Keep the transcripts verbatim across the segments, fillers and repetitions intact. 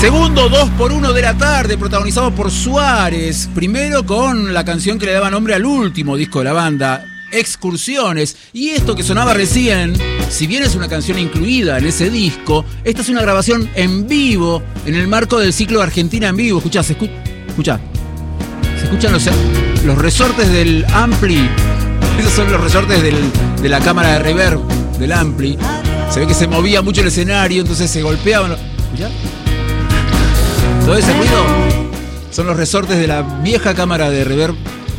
Segundo dos por uno de la tarde, protagonizado por Suárez. Primero con la canción que le daba nombre al último disco de la banda, Excursiones. Y esto que sonaba recién, si bien es una canción incluida en ese disco, esta es una grabación en vivo en el marco del ciclo Argentina en Vivo. Escuchá, se, escu escuchá. se escuchan los, los resortes del ampli. Esos son los resortes del, de la cámara de reverb del ampli. Se ve que se movía mucho el escenario, entonces se golpeaban. ¿Escuchá? Todo ese ruido son los resortes de la vieja cámara de reverb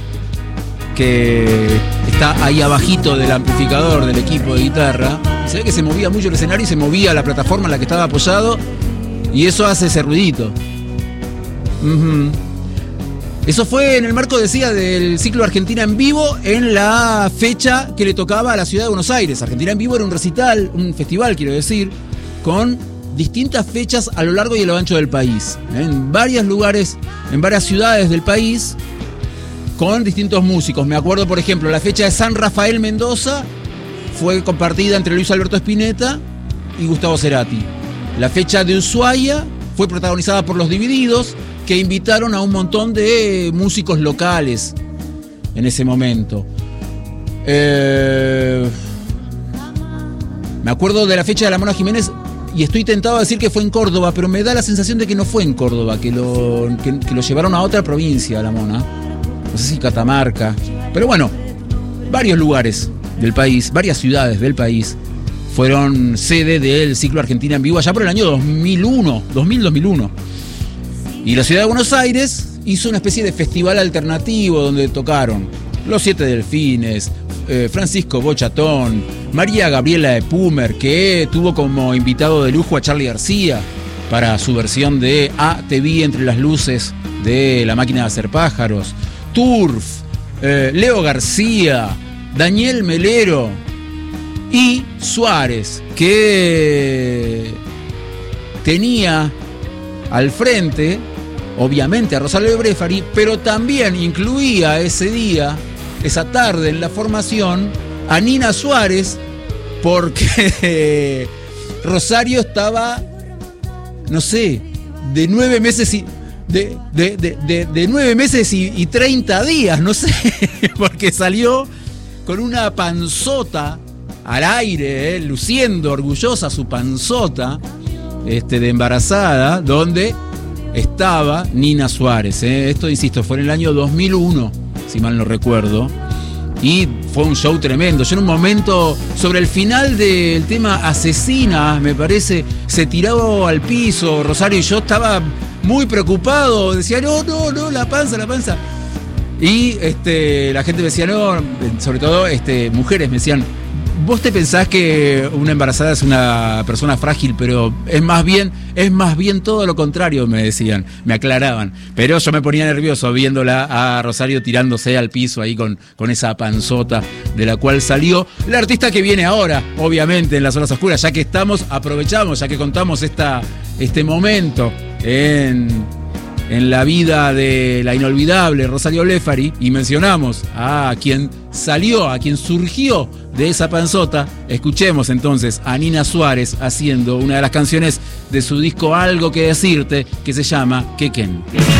que está ahí abajito del amplificador del equipo de guitarra. Se ve que se movía mucho el escenario y se movía la plataforma en la que estaba apoyado, y eso hace ese ruidito. Uh-huh. Eso fue en el marco, decía, del ciclo Argentina en Vivo, en la fecha que le tocaba a la ciudad de Buenos Aires. Argentina en Vivo era un recital, un festival, quiero decir, con distintas fechas a lo largo y a lo ancho del país, en varios lugares, en varias ciudades del país, con distintos músicos. Me acuerdo, por ejemplo, la fecha de San Rafael Mendoza fue compartida entre Luis Alberto Spinetta y Gustavo Cerati. La fecha de Ushuaia fue protagonizada por Los Divididos, que invitaron a un montón de músicos locales en ese momento. Eh... Me acuerdo de la fecha de la Mona Jiménez, y estoy tentado a decir que fue en Córdoba, pero me da la sensación de que no fue en Córdoba, que lo, que, que lo llevaron a otra provincia, a la Mona. No sé si Catamarca. Pero bueno, varios lugares del país, varias ciudades del país fueron sede del ciclo Argentina en Vivo allá por el año dos mil uno, dos mil, dos mil uno. Y la ciudad de Buenos Aires hizo una especie de festival alternativo donde tocaron Los Siete Delfines, eh, Francisco Bochatón, María Gabriela de Pumer, que tuvo como invitado de lujo a Charly García para su versión de Ah, te vi entre las luces de La Máquina de Hacer Pájaros, Turf, eh, Leo García, Daniel Melero y Suárez, que tenía al frente, obviamente, a Rosario Brefari, pero también incluía ese día, esa tarde en la formación, a Nina Suárez, porque Rosario estaba, no sé, de nueve meses y de, de, de, de, de nueve meses y, y treinta días, no sé, porque salió con una panzota al aire, eh, luciendo orgullosa su panzota este, de embarazada, donde estaba Nina Suárez. Eh. Esto, insisto, fue en el año dos mil uno, si mal no recuerdo. Y fue un show tremendo. Yo en un momento, sobre el final del tema Asesina, me parece, se tiraba al piso Rosario, y yo estaba muy preocupado. Decía, no, no, no, la panza, la panza. Y este, la gente me decía, no, sobre todo este, mujeres me decían, vos te pensás que una embarazada es una persona frágil, pero es más bien, es más bien todo lo contrario, me decían, me aclaraban. Pero yo me ponía nervioso viéndola a Rosario tirándose al piso ahí con, con esa panzota de la cual salió la artista que viene ahora, obviamente, en Las Horas Oscuras. Ya que estamos, aprovechamos, ya que contamos esta, este momento en... en la vida de la inolvidable Rosario Blefari, y mencionamos a quien salió, a quien surgió de esa panzota. Escuchemos entonces a Nina Suárez haciendo una de las canciones de su disco Algo que Decirte, que se llama Quequén.